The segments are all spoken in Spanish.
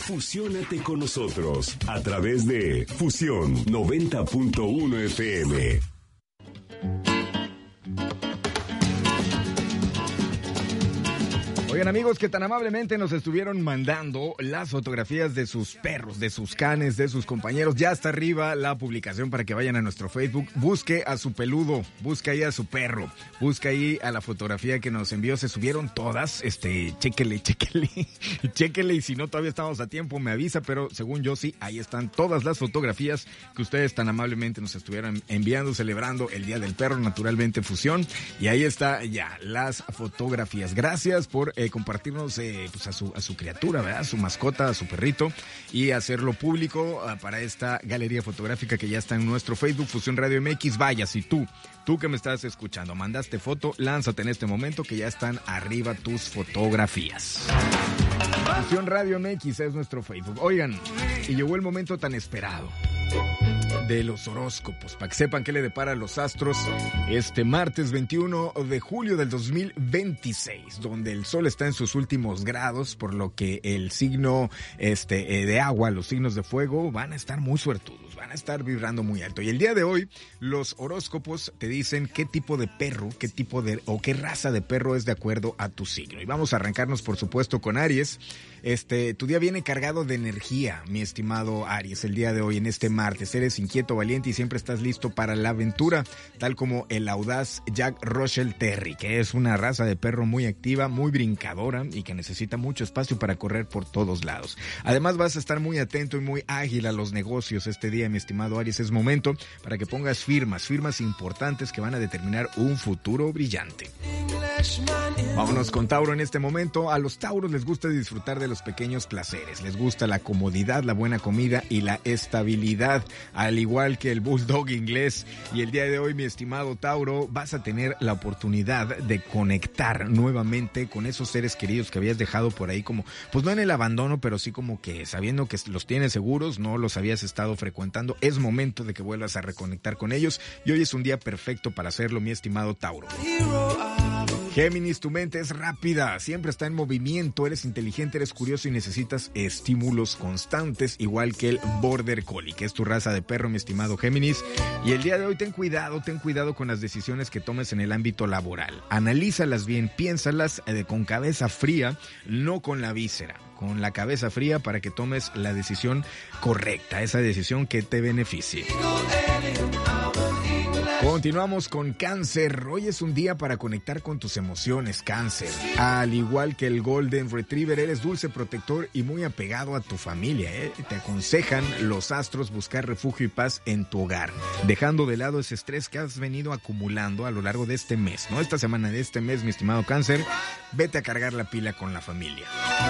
Fusiónate con nosotros a través de Fusión 90.1 FM. Oigan, amigos, que tan amablemente nos estuvieron mandando las fotografías de sus perros, de sus canes, de sus compañeros. Ya está arriba la publicación para que vayan a nuestro Facebook. Busque a su peludo, busque ahí a su perro, busque ahí a la fotografía que nos envió. Se subieron todas, chéquele. Y si no, todavía estamos a tiempo, me avisa, pero según yo sí, ahí están todas las fotografías que ustedes tan amablemente nos estuvieron enviando, celebrando el Día del Perro, naturalmente Fusión. Y ahí está ya las fotografías. Gracias por compartirnos pues a su criatura, ¿verdad? A su mascota, a su perrito, y hacerlo público para esta galería fotográfica que ya está en nuestro Facebook, Fusión Radio MX. Vaya, si tú que me estás escuchando, mandaste foto, lánzate en este momento que ya están arriba tus fotografías. Fusión Radio MX es nuestro Facebook. Oigan, y llegó el momento tan esperado de los horóscopos, para que sepan qué le depara a los astros este martes 21 de julio del 2026, donde el sol está en sus últimos grados, por lo que el signo de agua, los signos de fuego, van a estar muy suertudos, van a estar vibrando muy alto. Y el día de hoy, los horóscopos te dicen qué tipo de perro, qué raza de perro es de acuerdo a tu signo. Y vamos a arrancarnos, por supuesto, con Aries. Tu día viene cargado de energía, mi estimado Aries, el día de hoy, en este martes. Eres inquieto, valiente y siempre estás listo para la aventura, tal como el audaz Jack Russell Terrier, que es una raza de perro muy activa, muy brincadora y que necesita mucho espacio para correr por todos lados. Además, vas a estar muy atento y muy ágil a los negocios este día, mi estimado Aries. Es momento para que pongas firmas importantes que van a determinar un futuro brillante. Vámonos con Tauro en este momento. A los Tauros les gusta disfrutar de los pequeños placeres. Les gusta la comodidad, la buena comida y la estabilidad, al igual que el bulldog inglés. Y el día de hoy, mi estimado Tauro, vas a tener la oportunidad de conectar nuevamente con esos seres queridos que habías dejado por ahí, como, pues no en el abandono, pero sí como que sabiendo que los tienes seguros, no los habías estado frecuentando. Es momento de que vuelvas a reconectar con ellos y hoy es un día perfecto para hacerlo, mi estimado Tauro. Géminis, tu mente es rápida, siempre está en movimiento, eres inteligente, eres curioso y necesitas estímulos constantes, igual que el Border Collie, que es tu raza de perro, mi estimado Géminis. Y el día de hoy ten cuidado con las decisiones que tomes en el ámbito laboral. Analízalas bien, piénsalas con cabeza fría, no con la víscera. Con la cabeza fría para que tomes la decisión correcta, esa decisión que te beneficie. Continuamos con Cáncer. Hoy es un día para conectar con tus emociones, Cáncer. Al igual que el Golden Retriever, eres dulce, protector y muy apegado a tu familia, ¿eh? Te aconsejan los astros buscar refugio y paz en tu hogar, dejando de lado ese estrés que has venido acumulando a lo largo de este mes, ¿no? Esta semana de este mes, mi estimado Cáncer, vete a cargar la pila con la familia.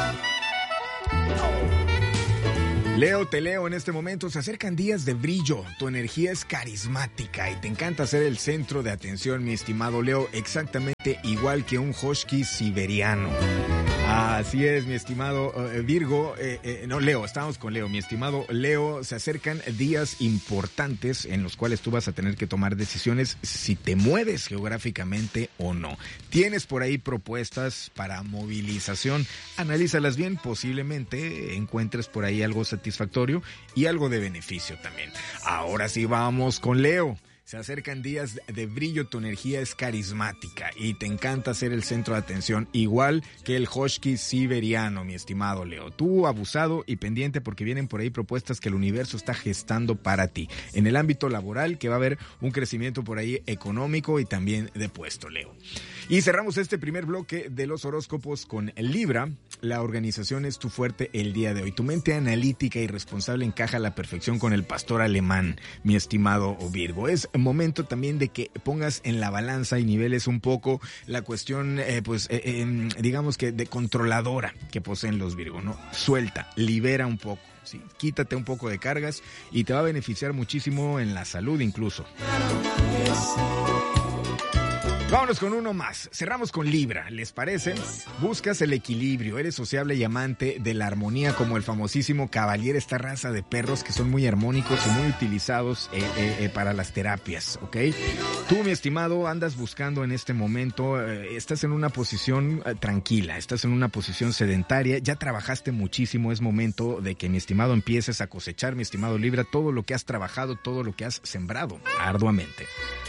Leo, te leo en este momento. Se acercan días de brillo, tu energía es carismática y te encanta ser el centro de atención, mi estimado Leo, exactamente igual que un husky siberiano. Así es, mi estimado Virgo, Leo, estamos con Leo, mi estimado Leo. Se acercan días importantes en los cuales tú vas a tener que tomar decisiones si te mueves geográficamente o no. Tienes por ahí propuestas para movilización, analízalas bien, posiblemente encuentres por ahí algo satisfactorio y algo de beneficio también. Ahora sí vamos con Leo. Se acercan días de brillo, tu energía es carismática y te encanta ser el centro de atención, igual que el husky siberiano, mi estimado Leo. Tú abusado y pendiente porque vienen por ahí propuestas que el universo está gestando para ti. En el ámbito laboral, que va a haber un crecimiento por ahí económico y también de puesto, Leo. Y cerramos este primer bloque de los horóscopos con Libra. La organización es tu fuerte el día de hoy. Tu mente analítica y responsable encaja a la perfección con el pastor alemán, mi estimado Virgo. Es momento también de que pongas en la balanza y niveles un poco la cuestión, digamos que de controladora que poseen los Virgo, ¿no? Suelta, libera un poco, ¿sí? Quítate un poco de cargas y te va a beneficiar muchísimo en la salud incluso. Vámonos con uno más. Cerramos con Libra, ¿les parece? Buscas el equilibrio, eres sociable y amante de la armonía como el famosísimo Cavalier, esta raza de perros que son muy armónicos y muy utilizados para las terapias, ¿ok? Tú, mi estimado, andas buscando en este momento, estás en una posición tranquila, estás en una posición sedentaria, ya trabajaste muchísimo, es momento de que, mi estimado, empieces a cosechar, mi estimado Libra, todo lo que has trabajado, todo lo que has sembrado arduamente.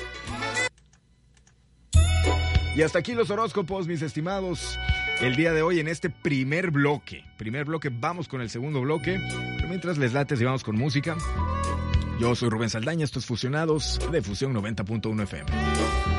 Y hasta aquí los horóscopos, mis estimados. El día de hoy en este primer bloque, vamos con el segundo bloque. Pero mientras les late, vamos con música. Yo soy Rubén Saldaña, esto es Fusionados de Fusión 90.1 FM.